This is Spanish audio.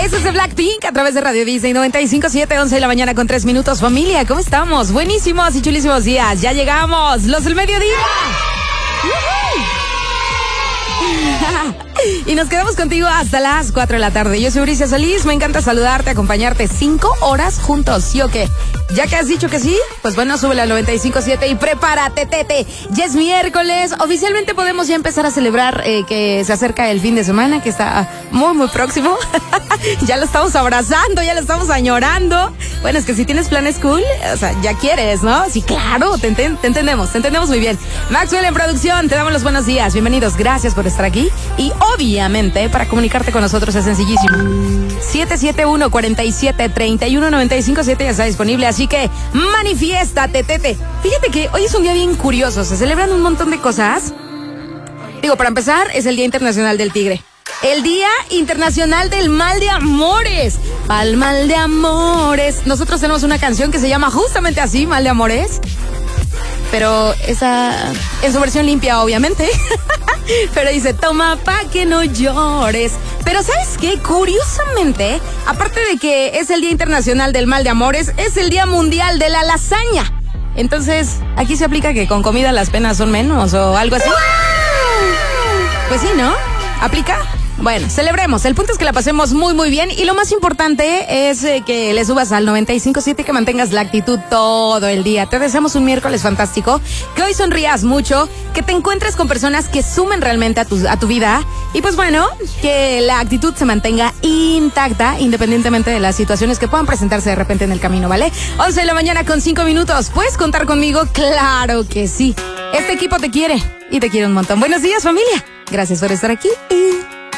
Eso es de Blackpink a través de Radio Disney 95.7, 11 de la mañana con 3 minutos. Familia, ¿cómo estamos? Buenísimos y chulísimos días. Ya llegamos, los del mediodía. Y nos quedamos contigo hasta las 4 de la tarde. Yo soy Bricia Solís, me encanta saludarte, acompañarte 5 horas juntos, ¿sí o qué? Ya que has dicho que sí, pues bueno, súbele al 95.7 y prepárate, tete. Ya es miércoles, oficialmente podemos ya empezar a celebrar que se acerca el fin de semana, que está muy, muy próximo. Ya lo estamos abrazando, ya lo estamos añorando. Bueno, es que si tienes planes cool, o sea, ya quieres, ¿no? Sí, claro, te entendemos muy bien. Maxwell en producción, te damos los buenos días, bienvenidos, gracias por estar aquí. Y obviamente, para comunicarte con nosotros es sencillísimo. 771-47-31-95.7 ya está disponible, así que manifiéstate, tete. Fíjate que hoy es un día bien curioso, se celebran un montón de cosas. Digo, para empezar, es el Día Internacional del Tigre. El Día Internacional del Mal de Amores. Al mal de amores. Nosotros tenemos una canción que se llama justamente así, Mal de Amores. Pero esa en su versión limpia, obviamente. Pero dice, toma pa' que no llores. Pero ¿sabes qué? Curiosamente, aparte de que es el Día Internacional del Mal de Amores, es el Día Mundial de la Lasaña. Entonces, aquí se aplica que con comida las penas son menos o algo así. Pues sí, ¿no? ¿Aplica? Bueno, celebremos. El punto es que la pasemos muy, muy bien. Y lo más importante es que le subas al 95.7 y que mantengas la actitud todo el día. Te deseamos un miércoles fantástico. Que hoy sonrías mucho. Que te encuentres con personas que sumen realmente a tu vida. Y pues bueno, que la actitud se mantenga intacta, independientemente de las situaciones que puedan presentarse de repente en el camino, ¿vale? 11 de la mañana con 5 minutos. ¿Puedes contar conmigo? Claro que sí. Este equipo te quiere y te quiere un montón. Buenos días, familia. Gracias por estar aquí.